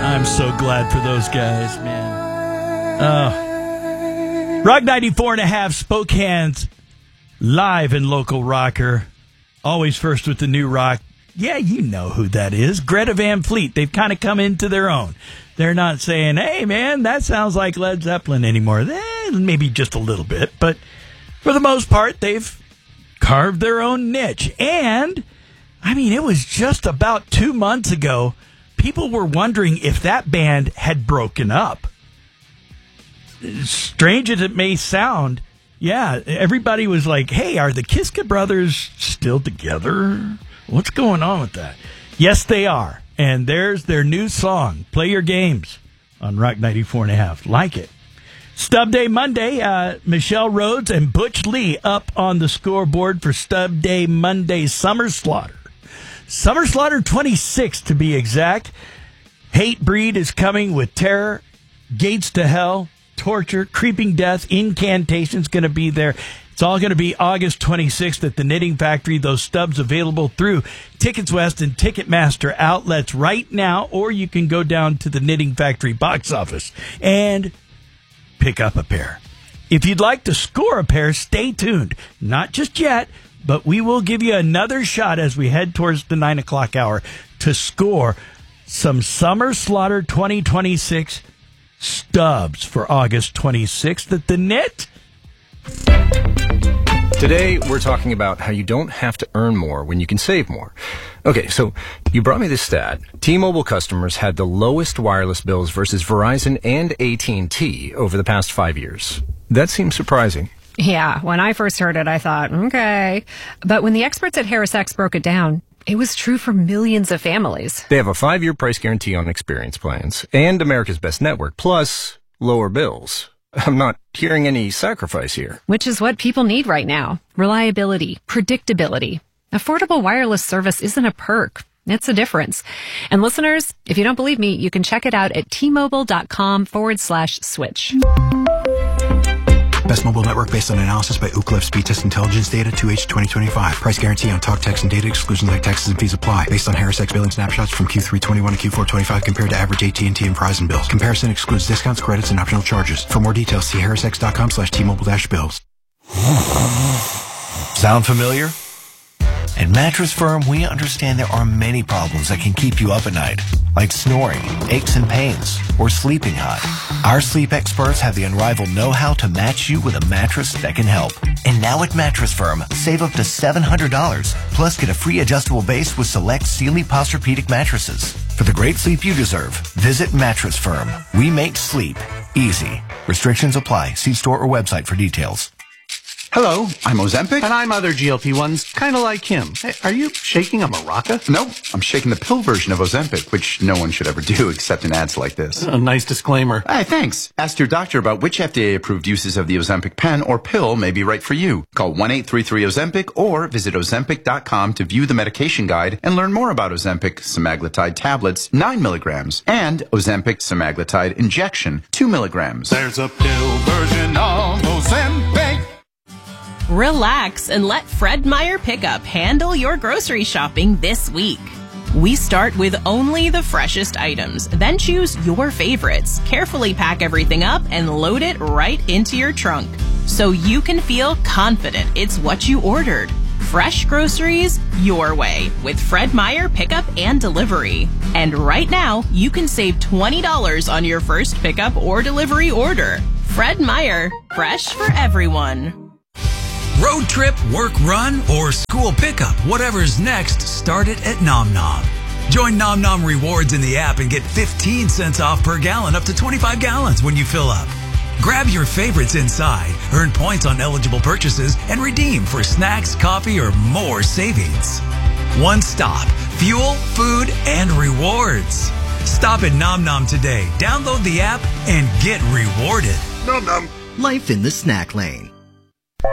I'm so glad for those guys, man. Rock 94.5, Spokane's live and local rocker. Always first with the new rock. Yeah, you know who that is. Greta Van Fleet. They've kind of come into their own. They're not saying, hey, man, that sounds like Led Zeppelin anymore. Maybe just a little bit. But for the most part, they've carved their own niche. And, I mean, it was just about 2 months ago, people were wondering if that band had broken up. Strange as it may sound, yeah, everybody was like, hey, are the Kiska brothers still together? What's going on with that? Yes, they are. And there's their new song, Play Your Games, on Rock 94.5. Like it. Stub Day Monday, Michelle Rhodes and Butch Lee up on the scoreboard for Stub Day Monday Summer Slaughter. Summer Slaughter 26, to be exact. Hatebreed is coming with Terror, Gates to Hell, Torture, Creeping Death, Incantation's going to be there. It's all going to be August 26th at the Knitting Factory. Those stubs available through Tickets West and Ticketmaster outlets right now, or you can go down to the Knitting Factory box office and pick up a pair. If you'd like to score a pair, stay tuned. Not just yet, but we will give you another shot as we head towards the 9 o'clock hour to score some Summer Slaughter 2026 stubs for August 26th at the Knit. Today, we're talking about how you don't have to earn more when you can save more. Okay, so you brought me this stat. T-Mobile customers had the lowest wireless bills versus Verizon and AT&T over the past 5 years. That seems surprising. Yeah, when I first heard it, I thought, okay. But when the experts at HarrisX broke it down, it was true for millions of families. They have a 5-year price guarantee on experience plans and America's Best Network, plus lower bills. I'm not hearing any sacrifice here. Which is what people need right now. Reliability, predictability. Affordable wireless service isn't a perk. It's a difference. And listeners, if you don't believe me, you can check it out at tmobile.com/switch. Best mobile network based on analysis by Ookla Speed Test Intelligence Data 2H 2025. Price guarantee on talk, text, and data. Exclusions like taxes and fees apply. Based on HarrisX billing snapshots from Q3 21 to Q4 25 compared to average AT&T and Verizon bills. Comparison excludes discounts, credits, and optional charges. For more details, see harrisx.com/T-Mobile-bills. Sound familiar? At Mattress Firm, we understand there are many problems that can keep you up at night, like snoring, aches and pains, or sleeping hot. Our sleep experts have the unrivaled know-how to match you with a mattress that can help. And now at Mattress Firm, save up to $700, plus get a free adjustable base with select Sealy Posturepedic mattresses. For the great sleep you deserve, visit Mattress Firm. We make sleep easy. Restrictions apply. See store or website for details. Hello, I'm Ozempic. And I'm other GLP-1s, kind of like him. Hey, are you shaking a maraca? Nope, I'm shaking the pill version of Ozempic, which no one should ever do except in ads like this. A nice disclaimer. Hey, thanks. Ask your doctor about which FDA-approved uses of the Ozempic pen or pill may be right for you. Call 1-833-OZEMPIC or visit Ozempic.com to view the medication guide and learn more about Ozempic semaglutide tablets, 9 milligrams, and Ozempic semaglutide injection, 2 milligrams. There's a pill version of Ozempic. Relax and let Fred Meyer Pickup handle your grocery shopping this week. We start with only the freshest items, then choose your favorites, carefully pack everything up, and load it right into your trunk, so you can feel confident it's what you ordered. Fresh groceries your way with Fred Meyer Pickup and Delivery. And right now, you can save $20 on your first pickup or delivery order. Fred Meyer, fresh for everyone. Road trip, work run, or school pickup, whatever's next, start it at Nom Nom. Join Nom Nom Rewards in the app and get 15 cents off per gallon up to 25 gallons when you fill up. Grab your favorites inside, earn points on eligible purchases, and redeem for snacks, coffee, or more savings. One stop, fuel, food, and rewards. Stop at Nom Nom today, download the app, and get rewarded. Nom Nom. Life in the snack lane.